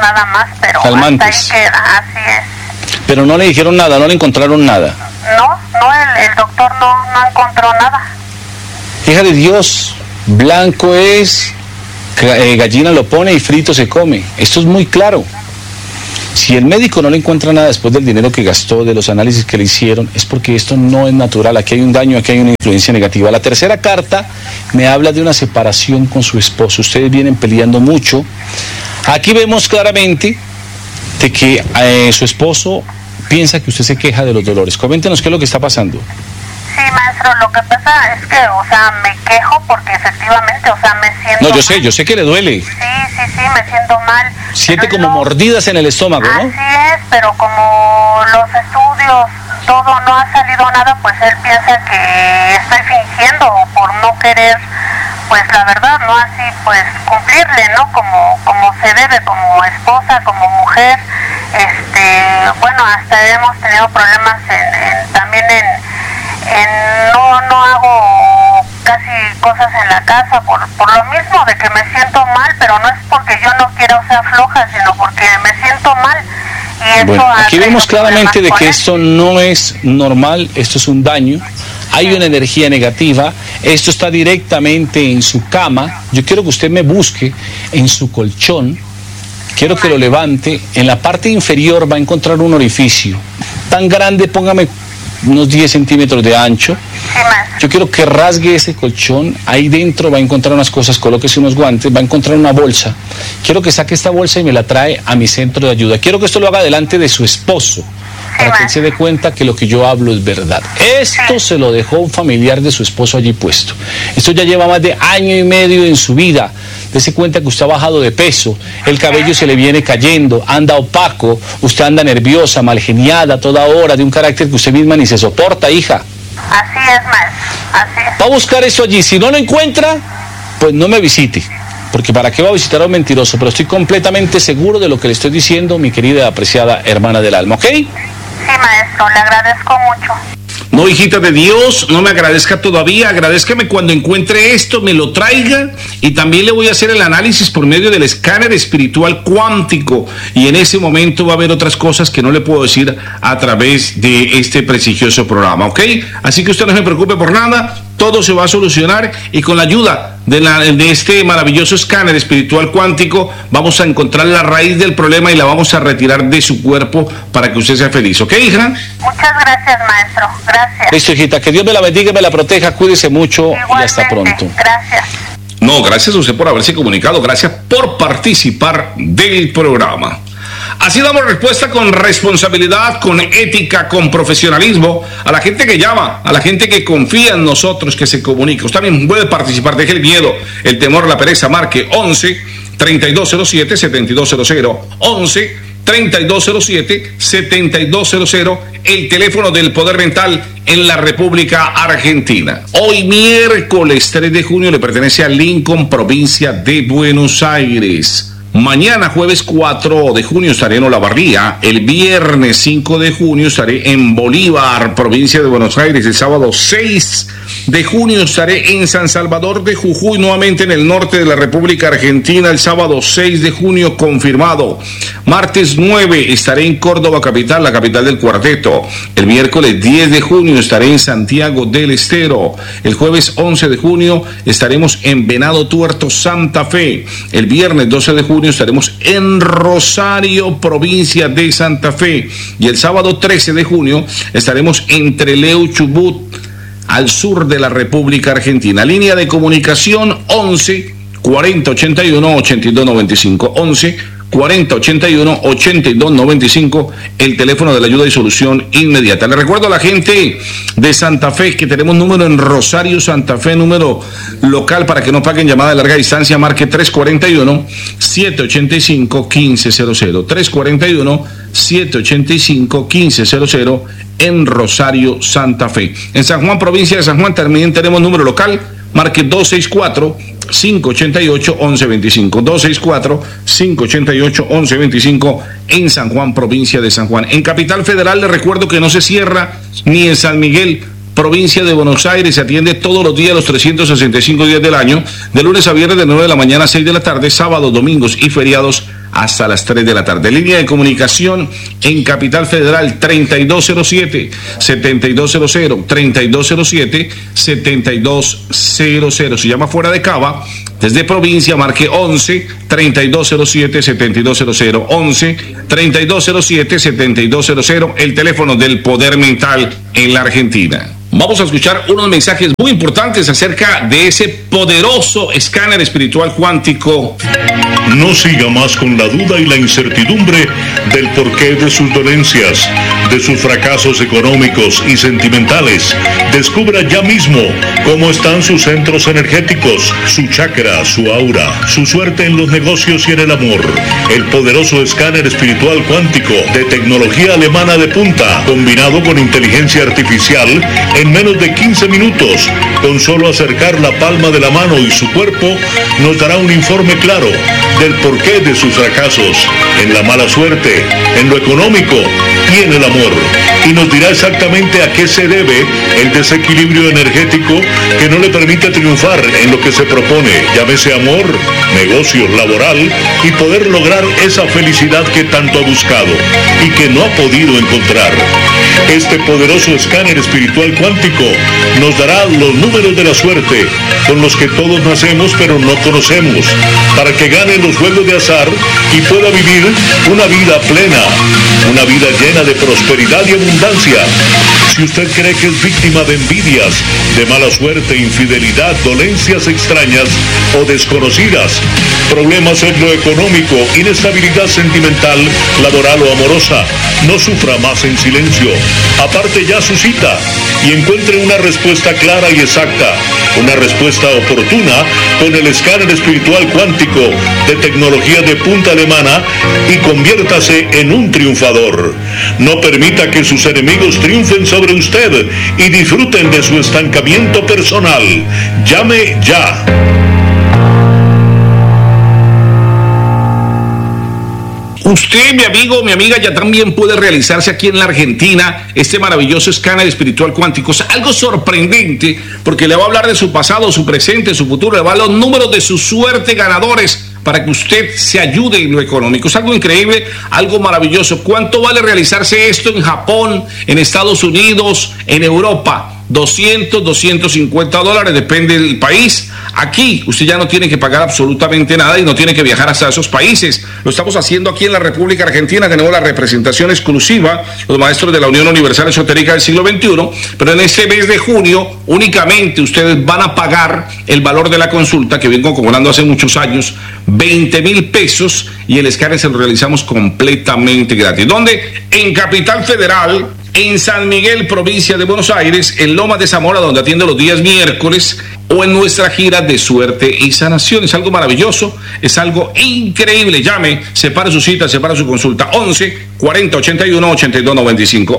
nada más, pero calmantes. hasta ahí queda, así es. Pero no le dijeron nada, no le encontraron nada. No, el doctor no encontró nada. Hija de Dios, blanco es, gallina lo pone y frito se come. Esto es muy claro. Si el médico no le encuentra nada después del dinero que gastó, de los análisis que le hicieron, es porque esto no es natural. Aquí hay un daño, aquí hay una influencia negativa. La tercera carta me habla de una separación con su esposo. Ustedes vienen peleando mucho. Aquí vemos claramente de que su esposo piensa que usted se queja de los dolores. Coméntenos qué es lo que está pasando. Sí, maestro, lo que pasa es que, me quejo porque efectivamente, me siento No, yo sé que le duele. Sí, me siento mal. Siente como mordidas en el estómago, ¿no? Así es, pero como los estudios, todo no ha salido nada, pues él piensa que estoy fingiendo por no querer, pues la verdad, no así, pues cumplirle, ¿no? Como se debe, como esposa, como mujer. Hasta hemos tenido problemas también no hago casi cosas en la casa por lo mismo de que me siento mal, pero no es porque yo no quiera o sea floja, sino porque me siento mal. Y eso bueno, aquí vemos claramente de que esto no es normal, esto es un daño. Hay una energía negativa, esto está directamente en su cama. Yo quiero que usted me busque en su colchón, quiero que lo levante. En la parte inferior va a encontrar un orificio tan grande, póngame unos 10 centímetros de ancho. Yo quiero que rasgue ese colchón, ahí dentro va a encontrar unas cosas, colóquese unos guantes, va a encontrar una bolsa. Quiero que saque esta bolsa y me la trae a mi centro de ayuda. Quiero que esto lo haga delante de su esposo, para que él se dé cuenta que lo que yo hablo es verdad. Esto se lo dejó un familiar de su esposo allí puesto. Esto ya lleva más de año y medio en su vida. Dese cuenta que usted ha bajado de peso, el cabello se le viene cayendo, anda opaco, usted anda nerviosa, malgeniada toda hora, de un carácter que usted misma ni se soporta, hija. Así es, maestro, así es. Va a buscar eso allí. Si no lo encuentra, pues no me visite. Porque ¿para qué va a visitar a un mentiroso? Pero estoy completamente seguro de lo que le estoy diciendo, mi querida, apreciada hermana del alma, ¿ok? Sí, maestro, le agradezco mucho. No, hijita de Dios, no me agradezca todavía, agradézcame cuando encuentre esto, me lo traiga, y también le voy a hacer el análisis por medio del escáner espiritual cuántico, y en ese momento va a haber otras cosas que no le puedo decir a través de este prestigioso programa, ¿ok? Así que usted no se preocupe por nada, todo se va a solucionar, y con la ayuda de este maravilloso escáner espiritual cuántico vamos a encontrar la raíz del problema y la vamos a retirar de su cuerpo para que usted sea feliz, ¿ok, hija? Muchas gracias, maestro, gracias. Listo, hijita, que Dios me la bendiga y me la proteja, cuídese mucho. Igualmente, y hasta pronto. Gracias. No, gracias a usted por haberse comunicado, gracias por participar del programa. Así damos respuesta con responsabilidad, con ética, con profesionalismo a la gente que llama, a la gente que confía en nosotros, que se comunica. Usted también puede participar, deje el miedo, el temor, la pereza, marque 11-3207-7200, 11-3207-7200, el teléfono del Poder Mental en la República Argentina. Hoy miércoles 3 de junio le pertenece a Lincoln, provincia de Buenos Aires. Mañana, jueves 4 de junio, estaré en Olavarría. El viernes 5 de junio estaré en Bolívar, provincia de Buenos Aires. El sábado 6 de junio estaré en San Salvador de Jujuy, nuevamente en el norte de la República Argentina. El sábado 6 de junio, confirmado. Martes 9 estaré en Córdoba capital, la capital del cuarteto. El miércoles 10 de junio estaré en Santiago del Estero. El jueves 11 de junio estaremos en Venado Tuerto, Santa Fe. El viernes 12 de junio estaremos en Rosario, provincia de Santa Fe, y el sábado 13 de junio estaremos en Trelew, Chubut, al sur de la República Argentina. Línea de comunicación 11 40 81 82 95, 11 40 81 82 95, el teléfono de la ayuda y solución inmediata. Le recuerdo a la gente de Santa Fe que tenemos número en Rosario, Santa Fe, número local para que no paguen llamada de larga distancia, marque 341-785-1500, 341-785-1500 en Rosario, Santa Fe. En San Juan, provincia de San Juan, también tenemos número local, marque 264-588-1125, 264-588-1125 en San Juan, provincia de San Juan. En Capital Federal le recuerdo que no se cierra ni en San Miguel, provincia de Buenos Aires. Se atiende todos los días, los 365 días del año, de lunes a viernes de 9 de la mañana a 6 de la tarde, sábados, domingos y feriados hasta las 3 de la tarde. Línea de comunicación en Capital Federal 3207-7200, 3207-7200. Si llama fuera de Cava, desde provincia, marque 11-3207-7200, 11-3207-7200, el teléfono del poder mental en la Argentina. Vamos a escuchar unos mensajes muy importantes acerca de ese poderoso escáner espiritual cuántico. No siga más con la duda y la incertidumbre del porqué de sus dolencias, de sus fracasos económicos y sentimentales. Descubra ya mismo cómo están sus centros energéticos, su chakra, su aura, su suerte en los negocios y en el amor. El poderoso escáner espiritual cuántico de tecnología alemana de punta, combinado con inteligencia artificial, en menos de 15 minutos, con solo acercar la palma de la mano y su cuerpo, nos dará un informe claro del porqué de sus fracasos, en la mala suerte, en lo económico y en el amor. Y nos dirá exactamente a qué se debe el desequilibrio energético que no le permite triunfar en lo que se propone, llámese amor, negocios, laboral, y poder lograr esa felicidad que tanto ha buscado y que no ha podido encontrar. Este poderoso escáner espiritual cuántico nos dará los números de la suerte con los que todos nacemos pero no conocemos, para que gane los juegos de azar y pueda vivir una vida plena, una vida llena de prosperidad y abundancia. Si usted cree que es víctima de envidias, de mala suerte, infidelidad, dolencias extrañas o desconocidas, problemas en lo económico, inestabilidad sentimental, laboral o amorosa, no sufra más en silencio. Aparte ya su cita y encuentre una respuesta clara y exacta, una respuesta oportuna con el escáner espiritual cuántico de tecnología de punta alemana y conviértase en un triunfador. No permita que sus enemigos triunfen sobre usted y disfruten de su estancamiento personal. Llame ya. Usted, mi amigo, mi amiga, ya también puede realizarse aquí en la Argentina este maravilloso escáner espiritual cuántico. Es algo sorprendente porque le va a hablar de su pasado, su presente, su futuro, le va a dar los números de su suerte ganadores para que usted se ayude en lo económico. Es algo increíble, algo maravilloso. ¿Cuánto vale realizarse esto en Japón, en Estados Unidos, en Europa? $200, $250, depende del país. Aquí usted ya no tiene que pagar absolutamente nada y no tiene que viajar hasta esos países. Lo estamos haciendo aquí en la República Argentina. Tenemos la representación exclusiva, los maestros de la Unión Universal Esotérica del siglo XXI, pero en este mes de junio únicamente ustedes van a pagar el valor de la consulta que vengo cobrando hace muchos años, 20,000 pesos, y el escáner se lo realizamos completamente gratis. ¿Dónde? En Capital Federal, en San Miguel, provincia de Buenos Aires, en Lomas de Zamora, donde atiendo los días miércoles, o en nuestra gira de suerte y sanación. Es algo maravilloso, es algo increíble. Llame, separe su cita, separe su consulta. 11-4081-8295.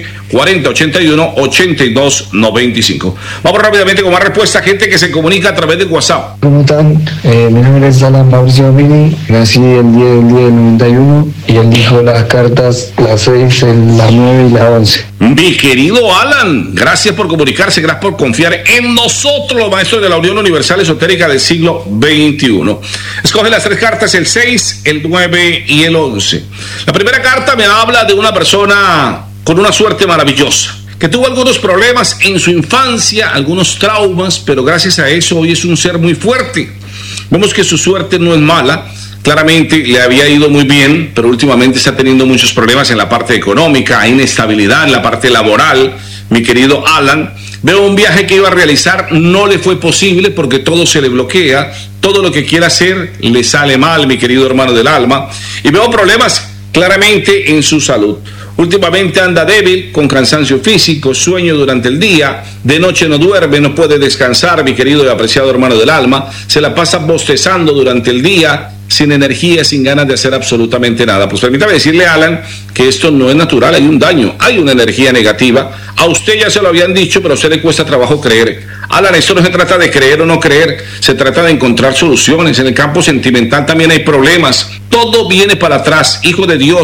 11-4081-8295. Vamos rápidamente con más respuesta. Gente que se comunica a través de WhatsApp. ¿Cómo están? Mi nombre es Alan Mauricio Vini. Nací el día del 91 y él dijo las cartas, las 6, las 9 y las 11. Mi querido Alan, gracias por comunicarse, gracias por confiar en nosotros, los maestros de la Unión Universal Esotérica del siglo XXI. Escoge las 3 cartas, el 6, el 9 y el 11. La primera carta me habla de una persona con una suerte maravillosa, que tuvo algunos problemas en su infancia, algunos traumas, pero gracias a eso hoy es un ser muy fuerte. Vemos que su suerte no es mala. Claramente le había ido muy bien, pero últimamente está teniendo muchos problemas en la parte económica, hay inestabilidad en la parte laboral. Mi querido Alan, veo un viaje que iba a realizar, no le fue posible porque todo se le bloquea, todo lo que quiera hacer le sale mal, mi querido hermano del alma, y veo problemas claramente en su salud. Últimamente anda débil, con cansancio físico, sueño durante el día, de noche no duerme, no puede descansar, mi querido y apreciado hermano del alma, se la pasa bostezando durante el día, sin energía, sin ganas de hacer absolutamente nada. Pues permítame decirle, Alan, que esto no es natural, hay un daño, hay una energía negativa. A usted ya se lo habían dicho, pero a usted le cuesta trabajo creer. Alan, esto no se trata de creer o no creer, se trata de encontrar soluciones. En el campo sentimental también hay problemas, todo viene para atrás, hijo de Dios.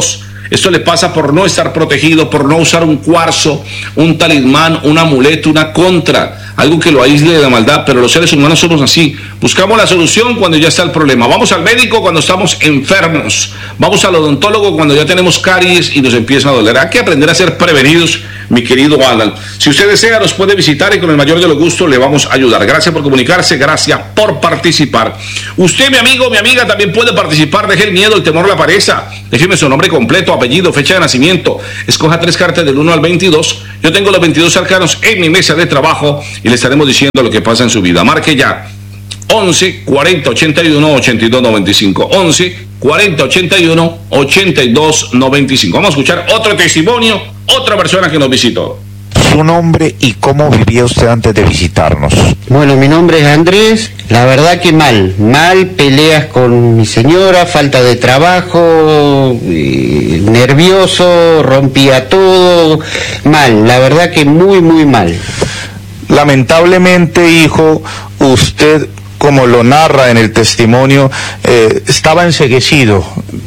Esto le pasa por no estar protegido, por no usar un cuarzo, un talismán, un amuleto, una contra, algo que lo aísle de la maldad, pero los seres humanos somos así. Buscamos la solución cuando ya está el problema. Vamos al médico cuando estamos enfermos. Vamos al odontólogo cuando ya tenemos caries y nos empieza a doler. Hay que aprender a ser prevenidos, mi querido Alan. Si usted desea, nos puede visitar y con el mayor de los gustos le vamos a ayudar. Gracias por comunicarse, gracias por participar. Usted, mi amigo, mi amiga, también puede participar. Deje el miedo, el temor, la pereza. Déjeme su nombre completo, apellido, fecha de nacimiento. Escoja 3 cartas del 1 al 22. Yo tengo los 22 arcanos en mi mesa de trabajo y le estaremos diciendo lo que pasa en su vida. Marque ya 11 40 81 82 95. 11 40 81 82 95. Vamos a escuchar otro testimonio, otra persona que nos visitó. Su nombre y cómo vivía usted antes de visitarnos. Bueno, mi nombre es Andrés. La verdad que mal, peleas con mi señora, falta de trabajo, nervioso, rompía todo, mal, la verdad que muy mal. Lamentablemente, hijo, usted, como lo narra en el testimonio, estaba enceguecido.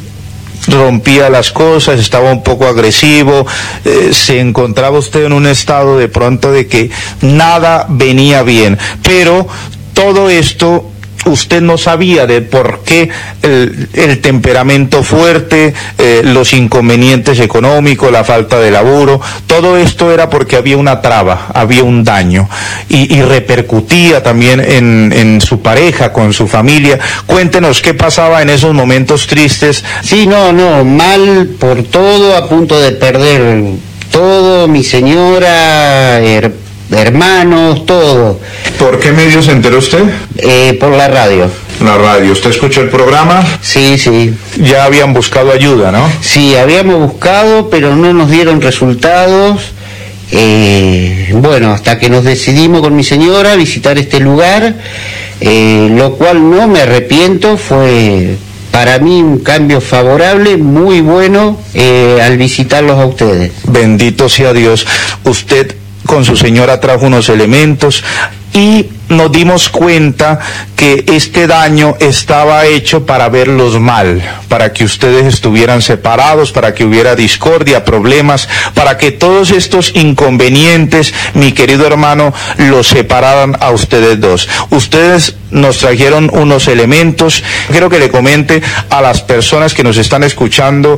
Rompía las cosas, estaba un poco agresivo, se encontraba usted en un estado de pronto de que nada venía bien, pero todo esto usted no sabía de por qué el temperamento fuerte, los inconvenientes económicos, la falta de laburo, todo esto era porque había una traba, había un daño y repercutía también en su pareja, con su familia. Cuéntenos qué pasaba en esos momentos tristes. Sí, no, mal por todo, a punto de perder todo, mi señora, hermanos, todo. ¿Por qué medio se enteró usted? Por la radio. La radio. ¿Usted escuchó el programa? Sí. Ya habían buscado ayuda, ¿no? Sí, habíamos buscado, pero no nos dieron resultados. Bueno, hasta que nos decidimos con mi señora a visitar este lugar, lo cual no me arrepiento, fue para mí un cambio favorable, muy bueno, al visitarlos a ustedes. Bendito sea Dios. Usted con su señora trajo unos elementos y nos dimos cuenta que este daño estaba hecho para verlos mal, para que ustedes estuvieran separados, para que hubiera discordia, problemas, para que todos estos inconvenientes, mi querido hermano, los separaran a ustedes dos. Ustedes nos trajeron unos elementos. Quiero que le comente a las personas que nos están escuchando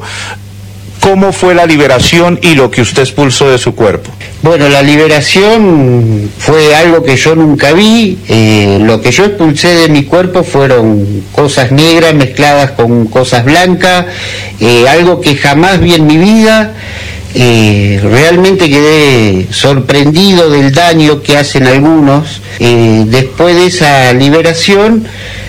cómo fue la liberación y lo que usted expulsó de su cuerpo. Bueno, la liberación fue algo que yo nunca vi. Lo que yo expulsé de mi cuerpo fueron cosas negras mezcladas con cosas blancas, algo que jamás vi en mi vida. Realmente quedé sorprendido del daño que hacen algunos. Después de esa liberación,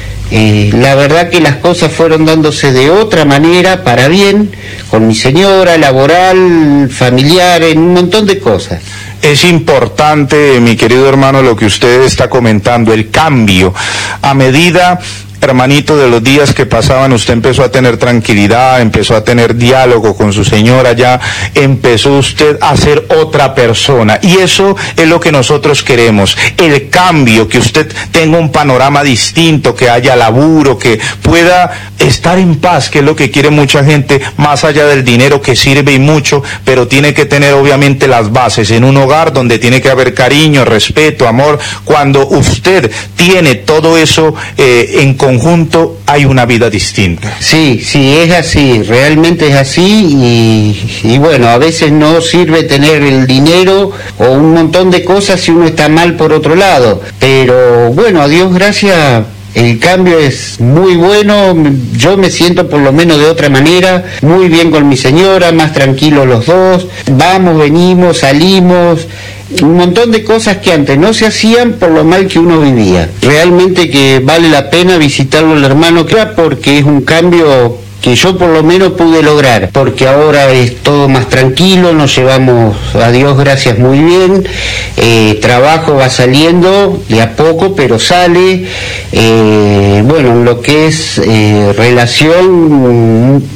la verdad que las cosas fueron dándose de otra manera, para bien, con mi señora, laboral, familiar, en un montón de cosas. Es importante, mi querido hermano, lo que usted está comentando, el cambio. A medida, hermanito, de los días que pasaban, usted empezó a tener tranquilidad, empezó a tener diálogo con su señora, ya empezó usted a ser otra persona. Y eso es lo que nosotros queremos, el cambio, que usted tenga un panorama distinto, que haya laburo, que pueda estar en paz, que es lo que quiere mucha gente, más allá del dinero que sirve y mucho, pero tiene que tener obviamente las bases en un hogar donde tiene que haber cariño, respeto, amor. Cuando usted tiene todo eso en conjunto, hay una vida distinta. Sí, es así, realmente es así, y bueno, a veces no sirve tener el dinero o un montón de cosas si uno está mal por otro lado, pero bueno, a Dios gracias, el cambio es muy bueno. Yo me siento por lo menos de otra manera, muy bien con mi señora, más tranquilos los dos, vamos, venimos, salimos, un montón de cosas que antes no se hacían por lo mal que uno vivía. Realmente que vale la pena visitarlo al hermano, porque es un cambio que yo por lo menos pude lograr, porque ahora es todo más tranquilo, nos llevamos, a Dios gracias, muy bien, trabajo va saliendo de a poco, pero sale, bueno, lo que es relación,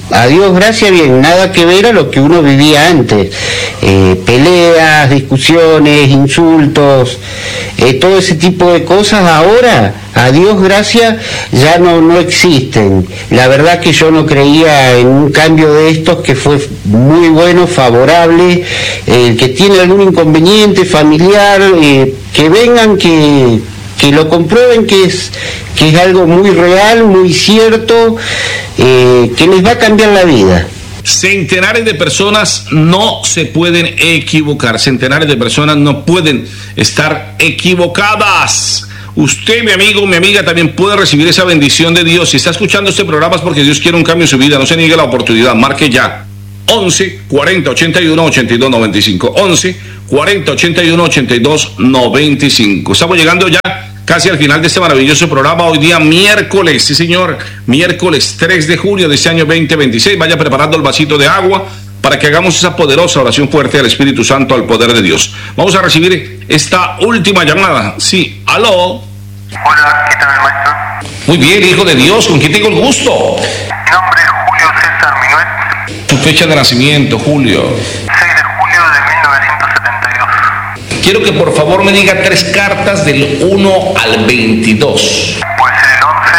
a Dios gracias, bien, nada que ver a lo que uno vivía antes. Peleas, discusiones, insultos, todo ese tipo de cosas ahora, a Dios gracias, ya no existen. La verdad que yo no creía en un cambio de estos, que fue muy bueno, favorable. El que tiene algún inconveniente familiar, que vengan, que lo comprueben, que es algo muy real, muy cierto, que les va a cambiar la vida. Centenares de personas no se pueden equivocar, centenares de personas no pueden estar equivocadas. Usted, mi amigo, mi amiga, también puede recibir esa bendición de Dios. Si está escuchando este programa es porque Dios quiere un cambio en su vida. No se niegue la oportunidad, marque ya 11 40 81 82 95, 11 40 81 82 95. Estamos llegando ya casi al final de este maravilloso programa. Hoy día miércoles, sí señor, miércoles 3 de junio de este año 2026. Vaya preparando el vasito de agua para que hagamos esa poderosa oración fuerte al Espíritu Santo, al poder de Dios. Vamos a recibir esta última llamada. Sí, aló. Hola, ¿qué tal, maestro? Muy bien, hijo de Dios, ¿con quién tengo el gusto? Mi nombre es Julio César Minuet. Tu fecha de nacimiento, Julio. 6 de julio de 1972. Quiero que por favor me diga 3 cartas del 1 al 22. Pues el 11,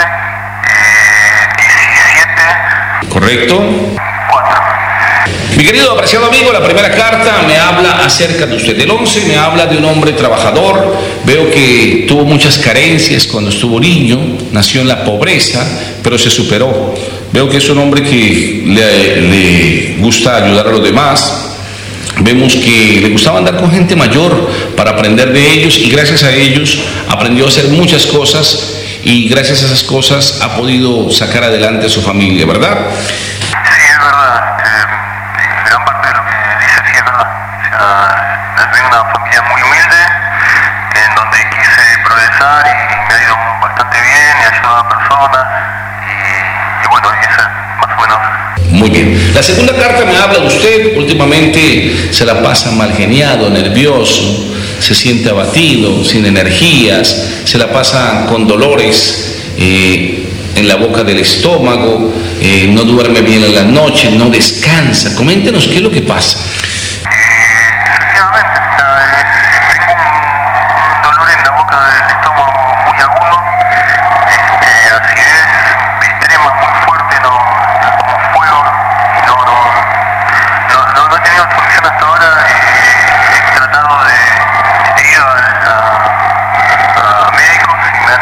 17. ¿Correcto? 4. Mi querido apreciado amigo, la primera carta me habla acerca de usted. El 11 me habla de un hombre trabajador. Veo que tuvo muchas carencias cuando estuvo niño, nació en la pobreza, pero se superó. Veo que es un hombre que le gusta ayudar a los demás. Vemos que le gustaba andar con gente mayor para aprender de ellos, y gracias a ellos aprendió a hacer muchas cosas, y gracias a esas cosas ha podido sacar adelante a su familia, ¿verdad? Sí, es verdad. Gran parte de lo que dice sí es verdad. O sea, nací en una familia muy humilde, en donde quise progresar y me ha ido bastante bien, he ayudado a personas, y bueno, esa más o menos. Muy bien. La segunda carta me habla de usted. Últimamente se la pasa mal geniado, nervioso, se siente abatido, sin energías, se la pasa con dolores en la boca del estómago, no duerme bien en la noche, no descansa. Coméntenos qué es lo que pasa. Efectivamente, tengo un dolor en la boca del estómago muy agudo, acidez extrema, muy fuerte, como fuego, no he tenido solución hasta ahora. He tratado de ir a médicos y me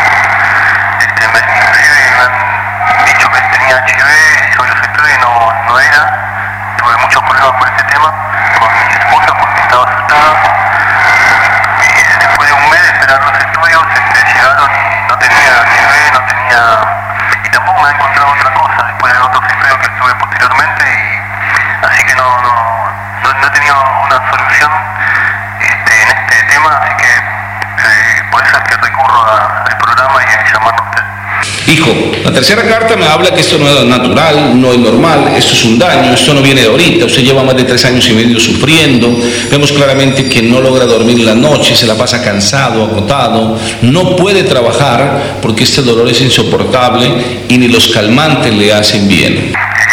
han dicho que tenía HIV, yo lo acepté y no era. Tuve muchos problemas por este tema con mi esposa porque estaba asustada, y después de un mes de esperar los estudios llegaron y no tenía HIV, y tampoco me ha encontrado otra cosa después de otros estudios que estuve posteriormente, y así que no he tenido una solución en este tema, así que por eso es que recurro al programa y a llamarlo a usted. Hijo, la tercera carta me habla que esto no es natural, no es normal, esto es un daño, esto no viene de ahorita. Usted lleva más de 3 años y medio sufriendo. Vemos claramente que no logra dormir en la noche, se la pasa cansado, agotado, no puede trabajar porque este dolor es insoportable y ni los calmantes le hacen bien.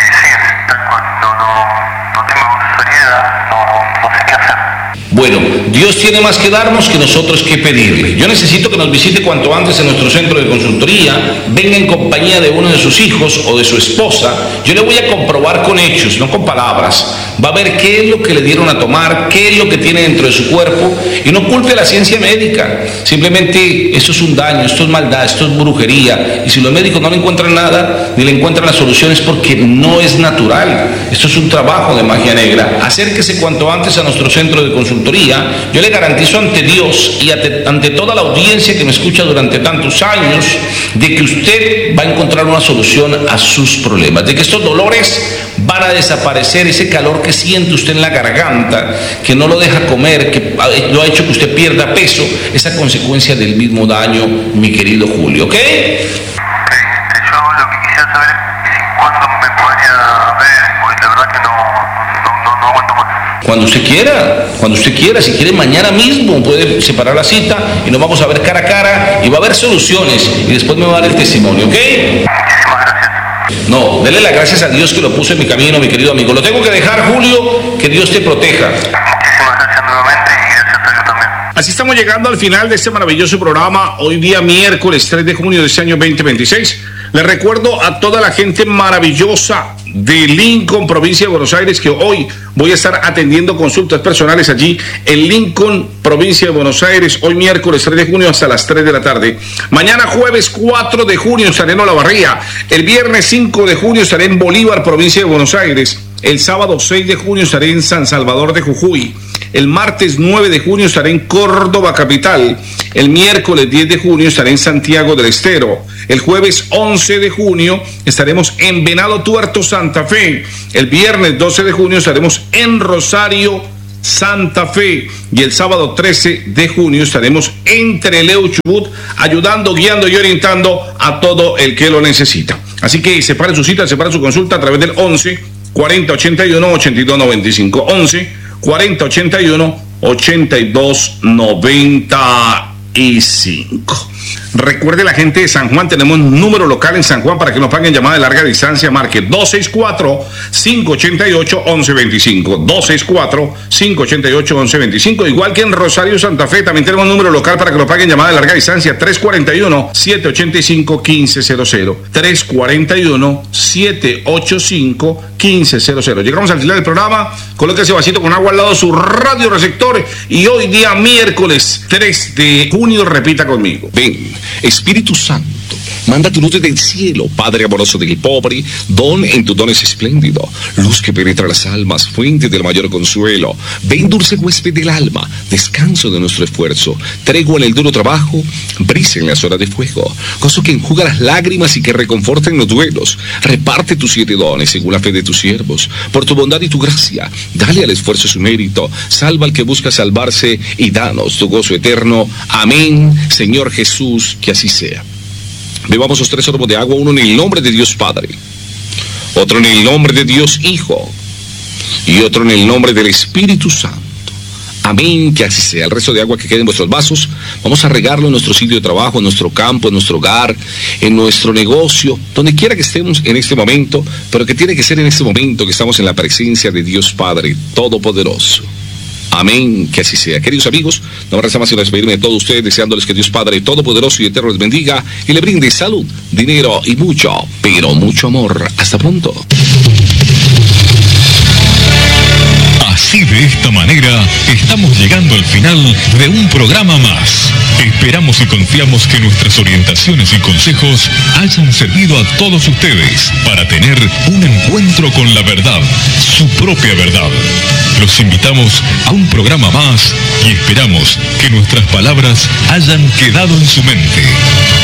Bueno, Dios tiene más que darnos que nosotros que pedirle. Yo necesito que nos visite cuanto antes en nuestro centro de consultoría, venga en compañía de uno de sus hijos o de su esposa. Yo le voy a comprobar con hechos, no con palabras. Va a ver qué es lo que le dieron a tomar, qué es lo que tiene dentro de su cuerpo, y no culpe a la ciencia médica. Simplemente esto es un daño, esto es maldad, esto es brujería. Y si los médicos no le encuentran nada, ni le encuentran las soluciones, porque no es natural. Esto es un trabajo de magia negra. Acérquese cuanto antes a nuestro centro de consultoría. Yo le garantizo ante Dios y ante toda la audiencia que me escucha durante tantos años, de que usted va a encontrar una solución a sus problemas, de que estos dolores van a desaparecer, ese calor que siente usted en la garganta, que no lo deja comer, que lo ha hecho que usted pierda peso, esa consecuencia del mismo daño, mi querido Julio, ¿ok? Yo lo que quisiera saber es cuándo me podría ver, porque la verdad que no aguanto más. Cuando usted quiera, si quiere mañana mismo puede separar la cita y nos vamos a ver cara a cara y va a haber soluciones y después me va a dar el testimonio, ¿ok? Muchísimas gracias. No, dele las gracias a Dios que lo puso en mi camino, mi querido amigo. Lo tengo que dejar, Julio, que Dios te proteja. Muchísimas gracias nuevamente y gracias a Dios también. Así estamos llegando al final de este maravilloso programa, hoy día miércoles 3 de junio de este año 2026. Les recuerdo a toda la gente maravillosa de Lincoln, provincia de Buenos Aires, que hoy voy a estar atendiendo consultas personales allí en Lincoln, provincia de Buenos Aires, hoy miércoles 3 de junio hasta las 3 de la tarde. Mañana jueves 4 de junio estaré en Olavarría. El viernes 5 de junio estaré en Bolívar, provincia de Buenos Aires. El sábado 6 de junio estaré en San Salvador de Jujuy. El martes 9 de junio estaré en Córdoba capital. El miércoles 10 de junio estaré en Santiago del Estero. El jueves 11 de junio estaremos en Venado Tuerto, Santa Fe. El viernes 12 de junio estaremos en Rosario, Santa Fe. Y el sábado 13 de junio estaremos en Trelew, Chubut, ayudando, guiando y orientando a todo el que lo necesita. Así que separe su cita, separe su consulta a través del 11 40 81 82 95. 11 40 81 82 95. Recuerde, la gente de San Juan, tenemos un número local en San Juan para que nos paguen llamada de larga distancia. Marque 264-588-1125. 264-588-1125. Igual que en Rosario, Santa Fe, también tenemos un número local para que nos paguen llamada de larga distancia. 341-785-1500. 341-785-1500. Llegamos al final del programa. Coloque ese vasito con agua al lado de su radio receptor. Y hoy día miércoles 3 de junio, repita conmigo. Ven, Espíritu Santo, manda tu luz desde el cielo, Padre amoroso del pobre, don en tus dones espléndido, luz que penetra las almas, fuente del mayor consuelo. Ven, dulce huésped del alma, descanso de nuestro esfuerzo, tregua en el duro trabajo, brisa en las horas de fuego, gozo que enjuga las lágrimas y que reconforta en los duelos. Reparte tus 7 dones según la fe de tus siervos, por tu bondad y tu gracia, dale al esfuerzo su mérito, salva al que busca salvarse y danos tu gozo eterno. Amén, Señor Jesús, que así sea. Bebamos los 3 sorbos de agua, uno en el nombre de Dios Padre, otro en el nombre de Dios Hijo y otro en el nombre del Espíritu Santo. Amén, que así sea. El resto de agua que quede en vuestros vasos, vamos a regarlo en nuestro sitio de trabajo, en nuestro campo, en nuestro hogar, en nuestro negocio, donde quiera que estemos en este momento, pero que tiene que ser en este momento que estamos en la presencia de Dios Padre Todopoderoso. Amén, que así sea. Queridos amigos, no me resta más sino despedirme de todos ustedes, deseándoles que Dios Padre Todopoderoso y Eterno les bendiga y le brinde salud, dinero y mucho, pero mucho amor. Hasta pronto. Así, de esta manera, estamos llegando al final de un programa más. Esperamos y confiamos que nuestras orientaciones y consejos hayan servido a todos ustedes para tener un encuentro con la verdad, su propia verdad. Los invitamos a un programa más y esperamos que nuestras palabras hayan quedado en su mente.